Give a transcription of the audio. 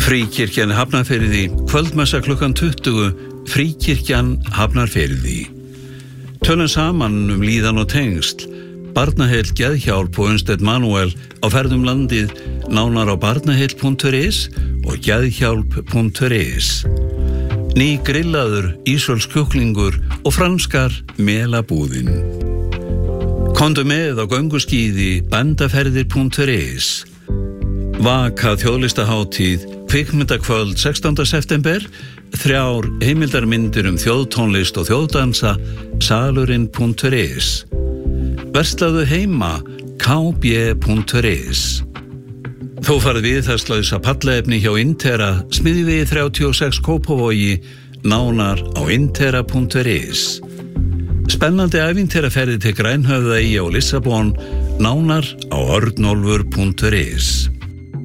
Fríkirkjan Hafnarfirði, kvöldmessa klukkan 20, Fríkirkjan Hafnarfirði. Tölum saman líðan og tengsl, Barnaheill Geðhjálp og Unnsteinn Manuel á ferðum landið, nánar á barnaheill.is og geðhjálp.is. Ný grillaður, ísölsk kjúklingur og franskar melabúðin. Komdu með á gönguskíði bandaferðir.is. Vaka þjóðlistahátíð, kvikmyndakvöld 16. september, 3 heimildarmyndir þjóðtónlist og þjóðdansa, salurinn.is. Verslaðu heima, kb.is. Þú farið viðhaldslausa pallaefni hjá Intera, Smiðjuvegi 36 Kópavogi, nánar á intera.is. Spennandi ævintýraferðir til Grænhöfðaeyja og Lissabon, nánar á örnólfur.is.